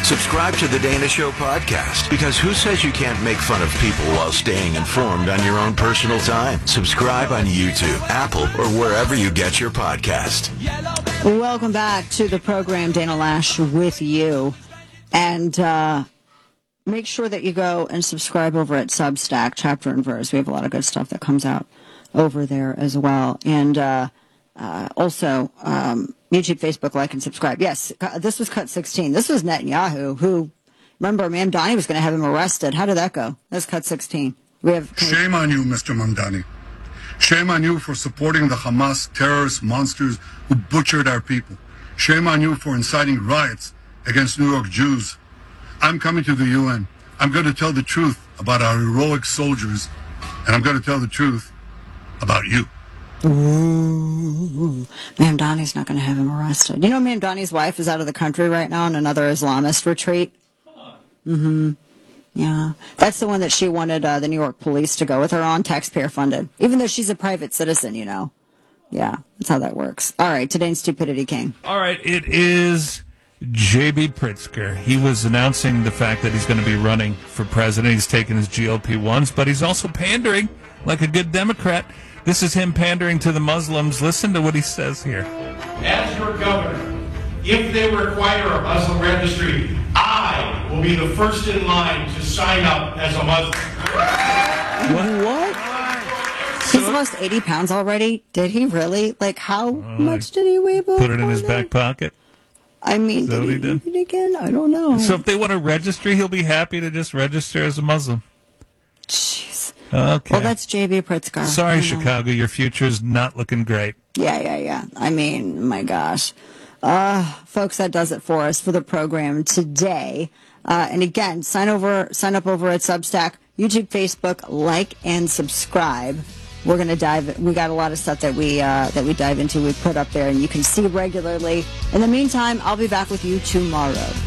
Subscribe to the Dana Show podcast, because who says you can't make fun of people while staying informed on your own personal time? Subscribe on YouTube, Apple, or wherever you get your podcast. Welcome back to the program, Dana Lash with you. And make sure that you go and subscribe over at Substack, Chapter and Verse. We have a lot of good stuff that comes out over there as well. And also, YouTube, Facebook, like, and subscribe. Yes, this was Cut 16. This was Netanyahu, who, remember, Mamdani was going to have him arrested. How did that go? That's Cut 16. Shame on you, Mr. Mamdani. Shame on you for supporting the Hamas terrorist monsters who butchered our people. Shame on you for inciting riots against New York Jews. I'm coming to the UN. I'm going to tell the truth about our heroic soldiers, and I'm going to tell the truth about you. Ooh, Mamdani's not going to have him arrested. You know, Mamdani's wife is out of the country right now on another Islamist retreat. Mm-hmm. Yeah. That's the one that she wanted the New York police to go with her on, taxpayer funded. Even though she's a private citizen, you know. Yeah, that's how that works. All right, today's Stupidity King. All right, it is J.B. Pritzker. He was announcing the fact that he's going to be running for president. He's taking his GOP-1s, but he's also pandering like a good Democrat. This is him pandering to the Muslims. Listen to what he says here. As your governor, if they require a Muslim registry, I will be the first in line to sign up as a Muslim. What? He's lost 80 pounds already? Did he really? Like, how much did he weigh before? Put it in his back pocket. I mean, did he do it again? I don't know. So if they want a registry, he'll be happy to just register as a Muslim. Jeez. Okay. Well, that's J.B. Pritzker. Sorry, Chicago. Your future's not looking great. Yeah. I mean, my gosh. Folks, that does it for us for the program today. And again, sign up over at Substack, YouTube, Facebook, like, and subscribe. We're going to we got a lot of stuff that we dive into, we put up there, and you can see regularly. In the meantime, I'll be back with you tomorrow.